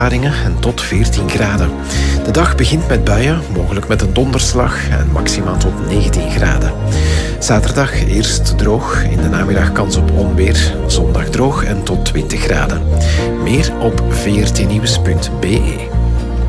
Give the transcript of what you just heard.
en tot 14 graden. De dag begint met buien, mogelijk met een donderslag en maximaal tot 19 graden. Zaterdag eerst droog, in de namiddag kans op onweer. Zondag droog en tot 20 graden. Meer op vrtnieuws.be.